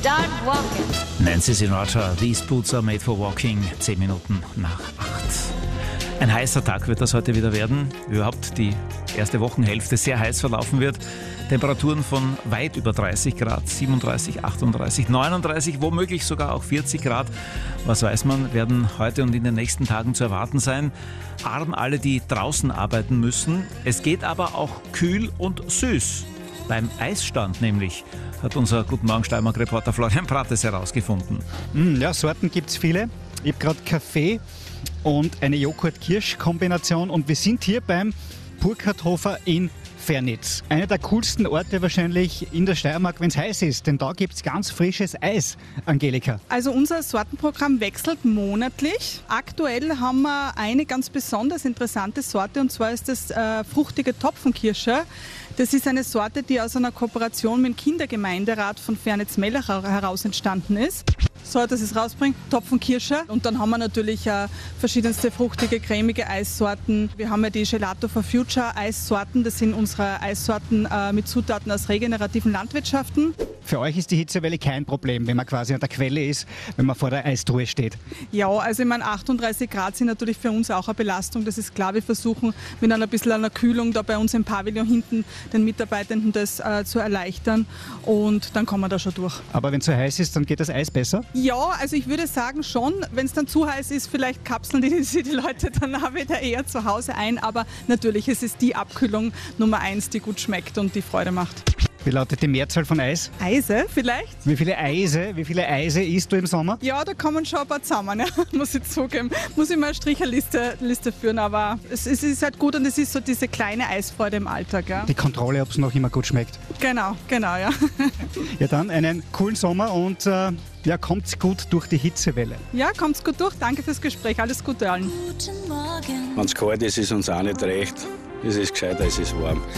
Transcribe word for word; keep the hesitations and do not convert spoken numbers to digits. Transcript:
Start walking. Nancy Sinatra, These Boots are made for walking, zehn Minuten nach acht. Ein heißer Tag wird das heute wieder werden. Überhaupt die erste Wochenhälfte sehr heiß verlaufen wird. Temperaturen von weit über dreißig Grad, siebenunddreißig, achtunddreißig, neununddreißig, womöglich sogar auch vierzig Grad. Was weiß man, werden heute und in den nächsten Tagen zu erwarten sein. Arm alle, die draußen arbeiten müssen. Es geht aber auch kühl und süß. Beim Eisstand nämlich, hat unser Guten Morgen Steiermark-Reporter Florian Prates herausgefunden. Mm, ja, Sorten gibt es viele. Ich habe gerade Kaffee und eine Joghurt-Kirsch-Kombination und wir sind hier beim Burkhardhofer in Fernitz. Einer der coolsten Orte wahrscheinlich in der Steiermark, wenn es heiß ist, denn da gibt es ganz frisches Eis, Angelika. Also unser Sortenprogramm wechselt monatlich. Aktuell haben wir eine ganz besonders interessante Sorte und zwar ist das äh, fruchtige Topfenkirsche. Das ist eine Sorte, die aus einer Kooperation mit dem Kindergemeinderat von Fernitz-Mellach heraus entstanden ist. So, dass es rausbringt, Topfenkirsche. Und dann haben wir natürlich äh, verschiedenste fruchtige, cremige Eissorten. Wir haben ja die Gelato for Future Eissorten. Das sind unsere Eissorten äh, mit Zutaten aus regenerativen Landwirtschaften. Für euch ist die Hitzewelle kein Problem, wenn man quasi an der Quelle ist, wenn man vor der Eistruhe steht. Ja, also ich meine, achtunddreißig Grad sind natürlich für uns auch eine Belastung. Das ist klar, wir versuchen mit einer bisschen einer Kühlung da bei uns im Pavillon hinten den Mitarbeitenden das äh, zu erleichtern. Und dann kommen wir da schon durch. Aber wenn es so heiß ist, dann geht das Eis besser? Ja, also ich würde sagen schon, wenn es dann zu heiß ist, vielleicht kapseln die, die, die Leute dann auch wieder eher zu Hause ein. Aber natürlich, es ist die Abkühlung Nummer eins, die gut schmeckt und die Freude macht. Wie lautet die Mehrzahl von Eis? Eise vielleicht? Wie viele Eise, wie viele Eise isst du im Sommer? Ja, da kommen schon ein paar zusammen, ja, muss ich zugeben. Muss ich mal eine Stricherliste Liste führen, aber es, es ist halt gut und es ist so diese kleine Eisfreude im Alltag. Ja. Die Kontrolle, ob es noch immer gut schmeckt. Genau, genau, ja. Ja, dann einen coolen Sommer und äh, ja, kommt's gut durch die Hitzewelle. Ja, kommt's gut durch. Danke fürs Gespräch. Alles Gute allen. Wenn es kalt ist, ist uns auch nicht recht. Es ist gescheiter, es ist warm.